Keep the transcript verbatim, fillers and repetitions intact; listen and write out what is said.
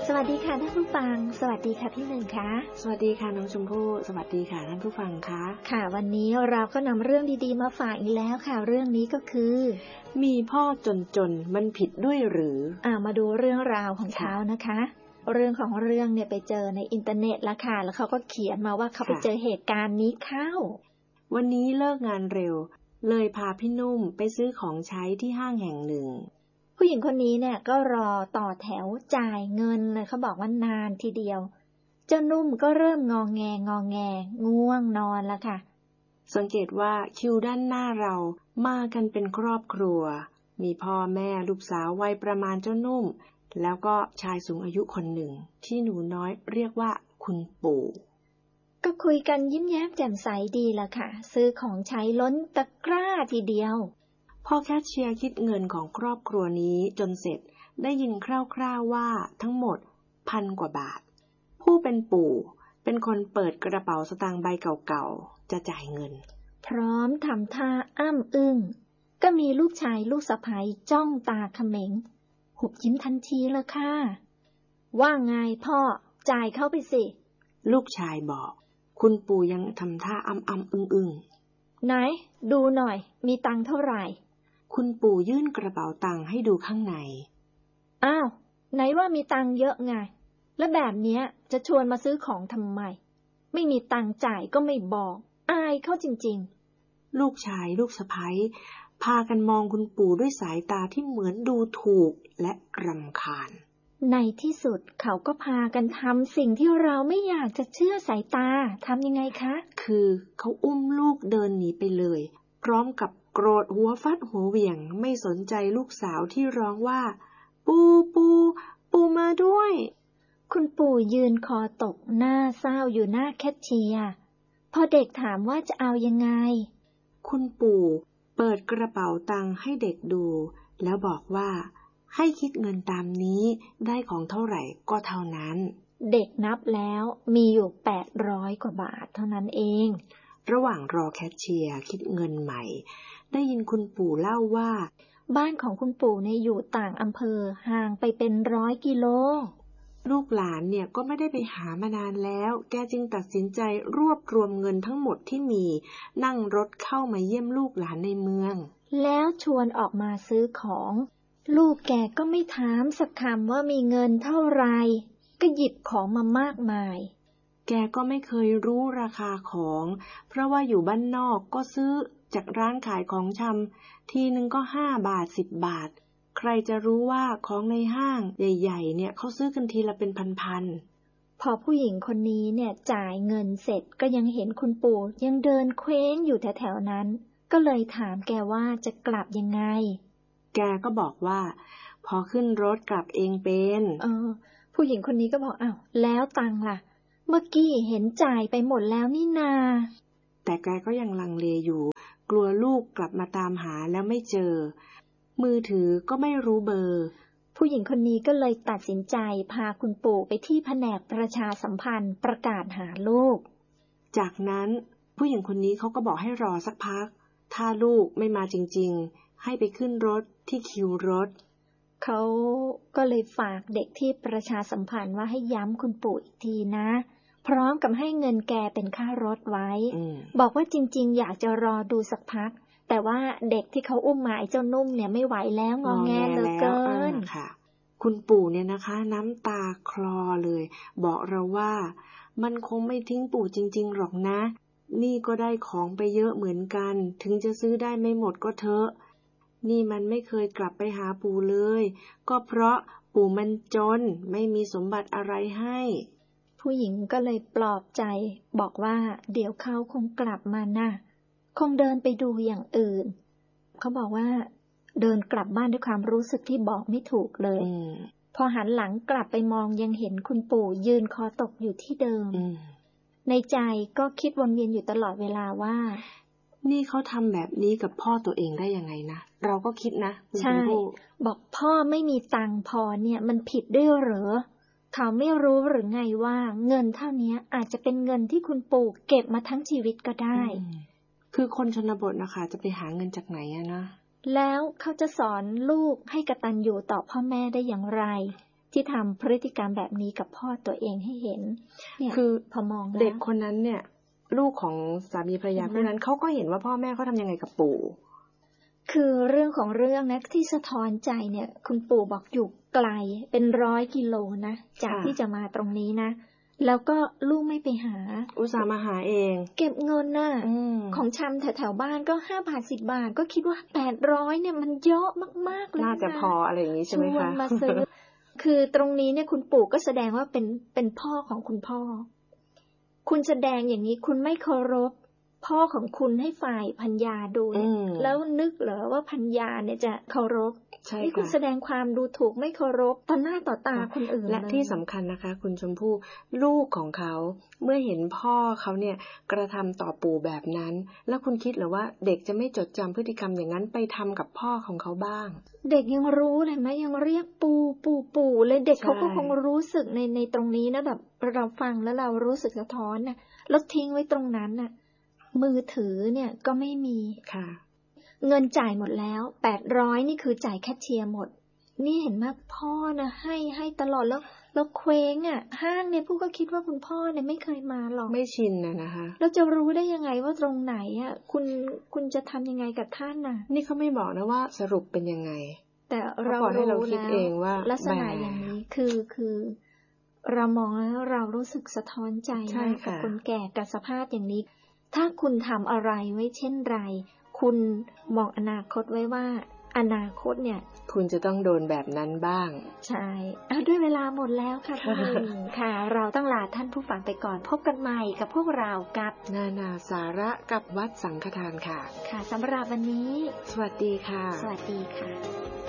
สวัสดีค่ะท่านผู้ฟังสวัสดีค่ะพี่หนึ่งค่ะสวัสดีค่ะน้องชมพู่สวัสดีค่ะท่านผู้ฟังค่ะค่ะวันนี้เราก็นำเรื่องดีๆมาฝากอีกแล้วค่ะเรื่องนี้ก็คือมีพ่อจนๆมันผิดด้วยหรืออ่ามาดูเรื่องราวของเขานะคะเรื่องของเรื่องเนี่ยไปเจอในอินเทอร์เน็ตแล้วค่ะแล้วเขาก็เขียนมาว่าเขาไปเจอเหตุการณ์นี้เข้าวันนี้เลิกงานเร็วเลยพาพี่นุ่มไปซื้อของใช้ที่ห้างแห่งหนึ่งผู้หญิงคนนี้เนี่ยก็รอต่อแถวจ่ายเงินเลยเขาบอกว่านานทีเดียวเจ้านุ่มก็เริ่มงอแงงอแงง่วงนอนแล้วค่ะสังเกตว่าคิวด้านหน้าเรามากันเป็นครอบครัวมีพ่อแม่ลูกสาววัยประมาณเจ้านุ่มแล้วก็ชายสูงอายุคนหนึ่งที่หนูน้อยเรียกว่าคุณปู่ก็คุยกันยิ้มแย้มแจ่มใสดีละค่ะซื้อของใช้ล้นตะกร้าทีเดียวพอแคชเชียร์คิดเงินของครอบครัวนี้จนเสร็จได้ยินคร่าวๆว่าทั้งหมดพันกว่าบาทผู้เป็นปู่เป็นคนเปิดกระเป๋าสตางค์ใบเก่าๆจะจ่ายเงินพร้อมทำท่าอ้ำอึ้งก็มีลูกชายลูกสะใภ้จ้องตาเขม็งหุบยิ้มทันทีเลยค่ะว่าไงพ่อจ่ายเข้าไปสิลูกชายบอกคุณปู่ยังทำท่าอ้ำอ้ำอึ้งอึ้งไหนดูหน่อยมีตังค์เท่าไหร่คุณปู่ยื่นกระเป๋าตังค์ให้ดูข้างในอ้าวไหนว่ามีตังค์เยอะไงแล้วแบบเนี้ยจะชวนมาซื้อของทำไมไม่มีตังค์จ่ายก็ไม่บอกอายเขาจริงๆลูกชายลูกสะใภ้พากันมองคุณปู่ด้วยสายตาที่เหมือนดูถูกและรำคาญในที่สุดเขาก็พากันทำสิ่งที่เราไม่อยากจะเชื่อสายตาทำยังไงคะคือเขาอุ้มลูกเดินหนีไปเลยพร้อมกับโกรธหัวฟัดหัวเหวี่ยงไม่สนใจลูกสาวที่ร้องว่าปูปูปูมาด้วยคุณปู่ยืนคอตกหน้าเศร้าอยู่หน้าแคชเชียร์พอเด็กถามว่าจะเอายังไงคุณปู่เปิดกระเป๋าตังค์ให้เด็กดูแล้วบอกว่าให้คิดเงินตามนี้ได้ของเท่าไหร่ก็เท่านั้นเด็กนับแล้วมีอยู่แปดร้อยกว่าบาทเท่านั้นเองระหว่างรอแคชเชียร์คิดเงินใหม่ได้ยินคุณปู่เล่าว่าบ้านของคุณปู่เนี่ยอยู่ต่างอำเภอห่างไปเป็นร้อยกิโลลูกหลานเนี่ยก็ไม่ได้ไปหามานานแล้วแกจึงตัดสินใจรวบรวมเงินทั้งหมดที่มีนั่งรถเข้ามาเยี่ยมลูกหลานในเมืองแล้วชวนออกมาซื้อของลูกแกก็ไม่ถามสักคำว่ามีเงินเท่าไรก็หยิบของมามากมายแกก็ไม่เคยรู้ราคาของเพราะว่าอยู่บ้านนอกก็ซื้อจากร้านขายของชำทีนึงก็ห้าบาทสิบบาทใครจะรู้ว่าของในห้างใหญ่ๆเนี่ยเขาซื้อกันทีละเป็นพันๆพอผู้หญิงคนนี้เนี่ยจ่ายเงินเสร็จก็ยังเห็นคุณปู่ยังเดินเคว้งอยู่แถวๆนั้นก็เลยถามแกว่าจะกลับยังไงแกก็บอกว่าพอขึ้นรถกลับเองเป็นเออผู้หญิงคนนี้ก็บอกอ้าวแล้วตังค์ล่ะเมื่อกี้เห็นจ่ายไปหมดแล้วนี่นาแต่แกก็ยังลังเลอยู่กลัวลูกกลับมาตามหาแล้วไม่เจอมือถือก็ไม่รู้เบอร์ผู้หญิงคนนี้ก็เลยตัดสินใจพาคุณปู่ไปที่แผนกประชาสัมพันธ์ประกาศหาลูกจากนั้นผู้หญิงคนนี้เขาก็บอกให้รอสักพักถ้าลูกไม่มาจริงๆให้ไปขึ้นรถที่คิวรถเขาก็เลยฝากเด็กที่ประชาสัมพันธ์ว่าให้ย้ำคุณปู่อีกทีนะพร้อมกับให้เงินแกเป็นค่ารถไว้บอกว่าจริงๆอยากจะรอดูสักพักแต่ว่าเด็กที่เขาอุ้มมาไอ้เจ้านุ่มเนี่ยไม่ไหวแล้วงอแงเหลือเกินค่ะคุณปู่เนี่ยนะคะน้ำตาคลอเลยบอกเราว่ามันคงไม่ทิ้งปู่จริงๆหรอกนะนี่ก็ได้ของไปเยอะเหมือนกันถึงจะซื้อได้ไม่หมดก็เถอะนี่มันไม่เคยกลับไปหาปู่เลยก็เพราะปู่มันจนไม่มีสมบัติอะไรให้ผู้หญิงก็เลยปลอบใจบอกว่าเดี๋ยวเขาคงกลับมานะคงเดินไปดูอย่างอื่นเขาบอกว่าเดินกลับบ้านด้วยความรู้สึกที่บอกไม่ถูกเลยพอหันหลังกลับไปมองยังเห็นคุณปู่ยืนคอตกอยู่ที่เดิมในใจก็คิดวนเวียนอยู่ตลอดเวลาว่านี่เขาทำแบบนี้กับพ่อตัวเองได้ยังไงนะเราก็คิดนะใช่บอกพ่อไม่มีตังค์พอเนี่ยมันผิดด้วยเหรอเขาไม่รู้หรือไงว่าเงินเท่านี้อาจจะเป็นเงินที่คุณปู่เก็บมาทั้งชีวิตก็ได้คือคนชนบทนะคะจะไปหาเงินจากไหนอะนะแล้วเขาจะสอนลูกให้กตัญญูต่อพ่อแม่ได้อย่างไรที่ทำพฤติกรรมแบบนี้กับพ่อตัวเองให้เห็นเนี่ยคือพอมองเด็กคนนั้นเนี่ยลูกของสามีภรรยาคู่นั้นเขาก็เห็นว่าพ่อแม่เขาทำยังไงกับปู่คือเรื่องของเรื่องนะที่สะท้อนใจเนี่ยคุณปู่บอกอยู่ไกลเป็นร้อยกิโลนะจากที่จะมาตรงนี้นะแล้วก็ลูกไม่ไปหาอุตส่าห์มาหาเองเก็บเงินน่ะของชำแถวๆบ้านก็ห้าบาทสิบบาทก็คิดว่าแปดร้อยเนี่ยมันเยอะมากๆเลยนะน่าจะพออะไรอย่างนี้ใช่ไหมคะชวนมาซื้อคือตรงนี้เนี่ยคุณปู่ก็แสดงว่าเป็นเป็นพ่อของคุณพ่อคุณแสดงอย่างนี้คุณไม่เคารพพ่อของคุณให้ฝ่ายภรรยาดูแล้วนึกเหรอว่าภรรยาเนี่ยจะเคารพนี่คุณแสดงความดูถูกไม่เคารพต่อหน้าต่อตาคนอื่นและที่สำคัญนะคะคุณชมพู่ลูกของเขาเมื่อเห็นพ่อเขาเนี่ยกระทำต่อปู่แบบนั้นแล้วคุณคิดหรือว่าเด็กจะไม่จดจำพฤติกรรมอย่างนั้นไปทำกับพ่อของเขาบ้างเด็กยังรู้เลยไหมยังเรียกปู่ปู่ปู่เลยเด็กเขาก็คงรู้สึกในในตรงนี้นะแบบเราฟังแล้วเรารู้สึกสะท้อนนะแล้วทิ้งไว้ตรงนั้นน่ะมือถือเนี่ยก็ไม่มีค่ะเงินจ่ายหมดแล้วแปดร้อยนี่คือจ่ายแคชเชียร์หมดนี่เห็นไหมพ่อนะให้ให้ตลอดแล้วแล้วเคว้งอ่ะห้างเนี่ยผู้ก็คิดว่าคุณพ่อเนี่ยไม่เคยมาหรอกไม่ชินนะนะคะแล้วจะรู้ได้ยังไงว่าตรงไหนอ่ะคุณคุณจะทำยังไงกับท่านน่ะนี่เขาไม่บอกนะว่าสรุปเป็นยังไงแต่เราให้เราคิดเองว่าลักษณะอย่างนี้คือคือเรามองแล้วเรารู้สึกสะท้อนใจนะกับคนแก่กับสภาพอย่างนี้ถ้าคุณทำอะไรไว้เช่นไรคุณมองอนาคตไว้ว่าอนาคตเนี่ยคุณจะต้องโดนแบบนั้นบ้างใช่เอาด้วยเวลาหมดแล้วค่ะพี่หนึ่งค่ะเราต้องลาท่านผู้ฟังไปก่อนพบกันใหม่กับพวกเรากับนานาสาระกับวัดสังฆทานค่ะค่ะสำหรับวันนี้สวัสดีค่ะสวัสดีค่ะ